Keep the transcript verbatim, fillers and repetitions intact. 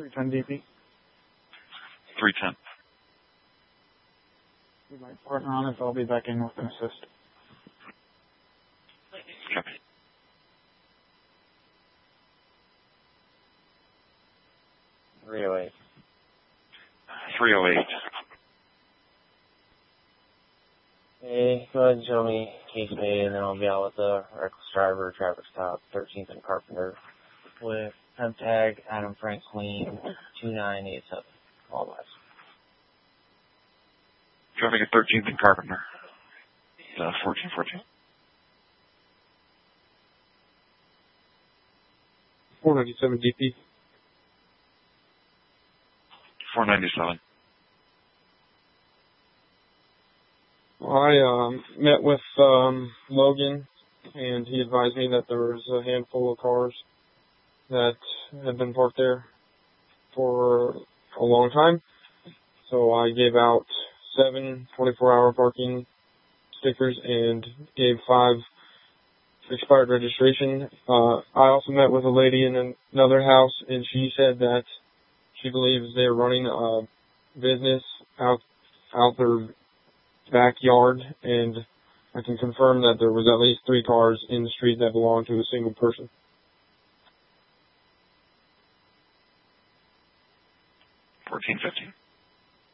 three ten D P. three ten. With my partner on it, so I'll be back in with an assist. Copy. three oh eight. three oh eight. Hey, go ahead and show me case made, and then I'll be out with the reckless driver, traffic stop, thirteenth and Carpenter, with temp tag Adam Franklin, two nine eight seven. All lives. Traffic at thirteenth and Carpenter. Uh, fourteen fourteen. four ninety-seven D P. four ninety-seven. I um, met with um, Logan, and he advised me that there was a handful of cars that had been parked there for a long time. So I gave out seven twenty-four hour parking stickers and gave five expired registration. Uh, I also met with a lady in another house, and she said that she believes they're running a business out out their backyard, and I can confirm that there was at least three cars in the street that belonged to a single person. fourteen fifteen.